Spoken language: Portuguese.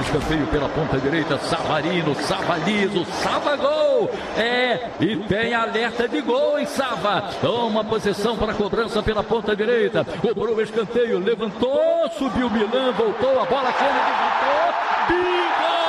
escanteio pela ponta direita, Savarino, Sava liso, Sava gol, e tem alerta de gol em Sava, toma posição para a cobrança pela ponta direita, cobrou o escanteio, levantou, subiu Milan, voltou, a bola, Kennedy, voltou, Bigol!